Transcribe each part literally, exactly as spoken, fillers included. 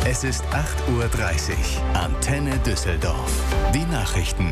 Es ist acht Uhr dreißig. Antenne Düsseldorf. Die Nachrichten.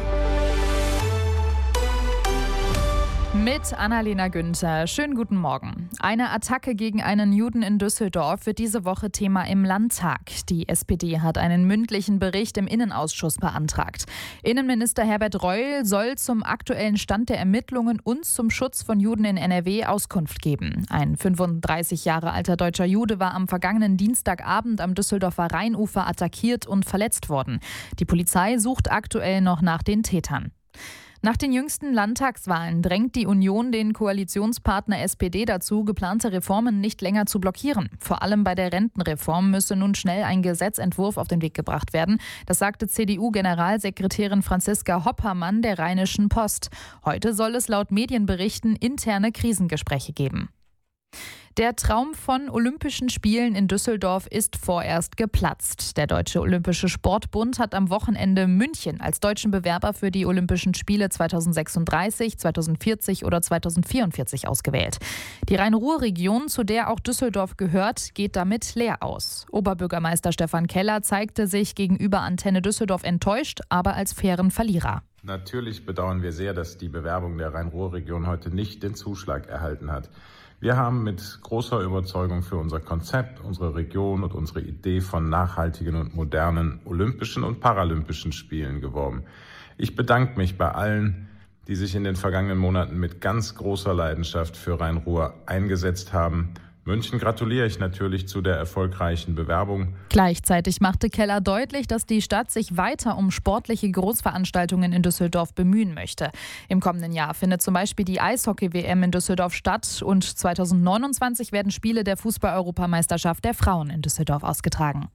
Mit Annalena Günther. Schönen guten Morgen. Eine Attacke gegen einen Juden in Düsseldorf wird diese Woche Thema im Landtag. Die S P D hat einen mündlichen Bericht im Innenausschuss beantragt. Innenminister Herbert Reul soll zum aktuellen Stand der Ermittlungen und zum Schutz von Juden in N R W Auskunft geben. Ein fünfunddreißig Jahre alter deutscher Jude war am vergangenen Dienstagabend am Düsseldorfer Rheinufer attackiert und verletzt worden. Die Polizei sucht aktuell noch nach den Tätern. Nach den jüngsten Landtagswahlen drängt die Union den Koalitionspartner S P D dazu, geplante Reformen nicht länger zu blockieren. Vor allem bei der Rentenreform müsse nun schnell ein Gesetzentwurf auf den Weg gebracht werden. Das sagte C D U-Generalsekretärin Franziska Hoppermann der Rheinischen Post. Heute soll es laut Medienberichten interne Krisengespräche geben. Der Traum von Olympischen Spielen in Düsseldorf ist vorerst geplatzt. Der Deutsche Olympische Sportbund hat am Wochenende München als deutschen Bewerber für die Olympischen Spiele zweitausendsechsunddreißig, zweitausendvierzig oder zweitausendvierundvierzig ausgewählt. Die Rhein-Ruhr-Region, zu der auch Düsseldorf gehört, geht damit leer aus. Oberbürgermeister Stefan Keller zeigte sich gegenüber Antenne Düsseldorf enttäuscht, aber als fairen Verlierer. Natürlich bedauern wir sehr, dass die Bewerbung der Rhein-Ruhr-Region heute nicht den Zuschlag erhalten hat. Wir haben mit großer Überzeugung für unser Konzept, unsere Region und unsere Idee von nachhaltigen und modernen Olympischen und Paralympischen Spielen geworben. Ich bedanke mich bei allen, die sich in den vergangenen Monaten mit ganz großer Leidenschaft für Rhein-Ruhr eingesetzt haben. München gratuliere ich natürlich zu der erfolgreichen Bewerbung. Gleichzeitig machte Keller deutlich, dass die Stadt sich weiter um sportliche Großveranstaltungen in Düsseldorf bemühen möchte. Im kommenden Jahr findet zum Beispiel die Eishockey-W M in Düsseldorf statt und zweitausendneunundzwanzig werden Spiele der Fußball-Europameisterschaft der Frauen in Düsseldorf ausgetragen.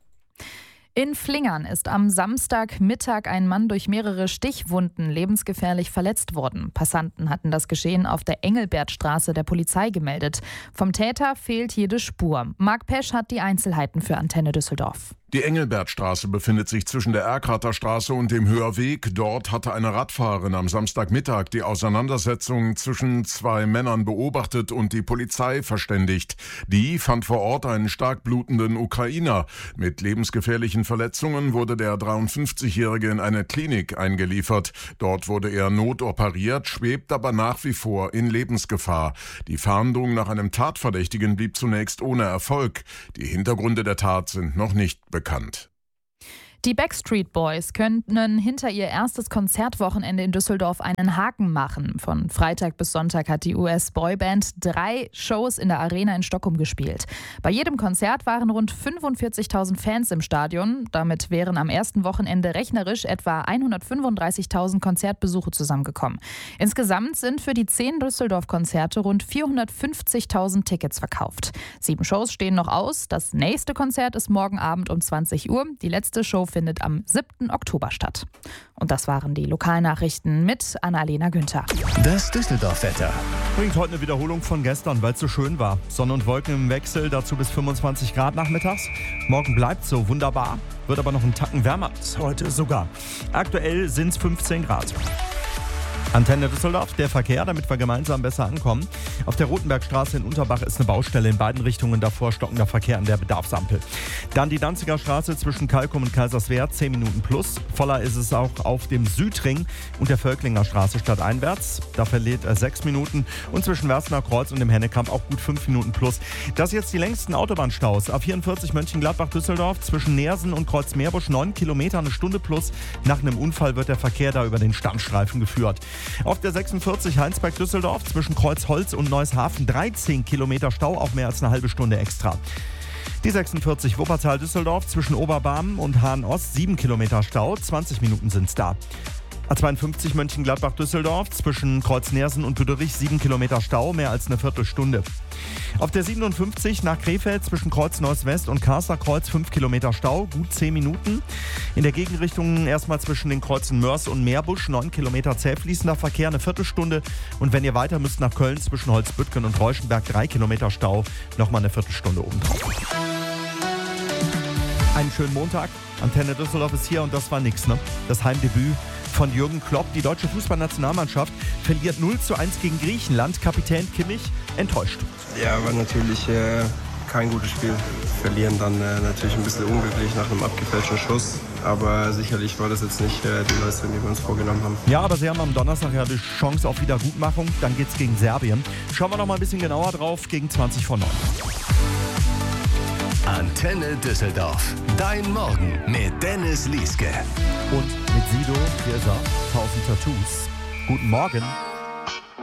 In Flingern ist am Samstagmittag ein Mann durch mehrere Stichwunden lebensgefährlich verletzt worden. Passanten hatten das Geschehen auf der Engelbertstraße der Polizei gemeldet. Vom Täter fehlt jede Spur. Marc Pesch hat die Einzelheiten für Antenne Düsseldorf. Die Engelbertstraße befindet sich zwischen der Erkrater Straße und dem Hörweg. Dort hatte eine Radfahrerin am Samstagmittag die Auseinandersetzung zwischen zwei Männern beobachtet und die Polizei verständigt. Die fand vor Ort einen stark blutenden Ukrainer. Mit lebensgefährlichen Verletzungen wurde der dreiundfünfzigjährige in eine Klinik eingeliefert. Dort wurde er notoperiert, schwebt aber nach wie vor in Lebensgefahr. Die Fahndung nach einem Tatverdächtigen blieb zunächst ohne Erfolg. Die Hintergründe der Tat sind noch nicht bekannt. bekannt. Die Backstreet Boys können hinter ihr erstes Konzertwochenende in Düsseldorf einen Haken machen. Von Freitag bis Sonntag hat die U S-Boyband drei Shows in der Arena in Stockholm gespielt. Bei jedem Konzert waren rund fünfundvierzigtausend Fans im Stadion. Damit wären am ersten Wochenende rechnerisch etwa hundertfünfunddreißigtausend Konzertbesuche zusammengekommen. Insgesamt sind für die zehn Düsseldorf-Konzerte rund vierhundertfünfzigtausend Tickets verkauft. Sieben Shows stehen noch aus. Das nächste Konzert ist morgen Abend um zwanzig Uhr. Die letzte Show findet am siebten Oktober statt. Und das waren die Lokalnachrichten mit Annalena Günther. Das Düsseldorf-Wetter. Bringt heute eine Wiederholung von gestern, weil es so schön war. Sonne und Wolken im Wechsel, dazu bis fünfundzwanzig Grad nachmittags. Morgen bleibt so wunderbar, wird aber noch einen Tacken wärmer als heute sogar. Aktuell sind es fünfzehn Grad. Antenne Düsseldorf, der Verkehr, damit wir gemeinsam besser ankommen. Auf der Rotenbergstraße in Unterbach ist eine Baustelle in beiden Richtungen, davor stockender Verkehr an der Bedarfsampel. Dann die Danziger Straße zwischen Kalkum und Kaiserswerth, zehn Minuten plus. Voller ist es auch auf dem Südring und der Völklinger Straße stadteinwärts. Da verliert er sechs Minuten und zwischen Werssener Kreuz und dem Hennekamp auch gut fünf Minuten plus. Das jetzt die längsten Autobahnstaus. A vierundvierzig Mönchengladbach-Düsseldorf zwischen Neersen und Kreuzmeerbusch, neun Kilometer, eine Stunde plus. Nach einem Unfall wird der Verkehr da über den Standstreifen geführt. Auf der sechsundvierzig Heinsberg-Düsseldorf zwischen Kreuzholz und Neushafen dreizehn Kilometer Stau, auch mehr als eine halbe Stunde extra. Die sechsundvierzig Wuppertal-Düsseldorf zwischen Oberbarmen und Hahn-Ost, sieben Kilometer Stau, zwanzig Minuten sind's da. A zweiundfünfzig Mönchengladbach-Düsseldorf zwischen Kreuz-Neersen und Büderich, sieben Kilometer Stau, mehr als eine Viertelstunde. Auf der siebenundfünfzig nach Krefeld zwischen Kreuz Neuss-West und Kasterkreuz, fünf Kilometer Stau, gut zehn Minuten. In der Gegenrichtung erstmal zwischen den Kreuzen Mörs und Meerbusch, neun Kilometer zäh fließender Verkehr, eine Viertelstunde. Und wenn ihr weiter müsst nach Köln zwischen Holzbüttgen und Reuschenberg, drei Kilometer Stau, nochmal eine Viertelstunde obendrauf. Einen schönen Montag. Antenne Düsseldorf ist hier und das war nix, ne? Das Heimdebüt von Jürgen Klopp. Die deutsche Fußballnationalmannschaft verliert null zu eins gegen Griechenland. Kapitän Kimmich enttäuscht. Ja, war natürlich äh, kein gutes Spiel. Verlieren dann äh, natürlich ein bisschen unglücklich nach einem abgefälschten Schuss. Aber sicherlich war das jetzt nicht äh, die Leistung, die wir uns vorgenommen haben. Ja, aber sie haben am Donnerstag ja die Chance auf Wiedergutmachung. Dann geht's gegen Serbien. Schauen wir noch mal ein bisschen genauer drauf gegen zwanzig vor neun. Antenne Düsseldorf. Dein Morgen mit Dennis Lieske. Und mit Sido, hier ist er, tausend Tattoos. Guten Morgen.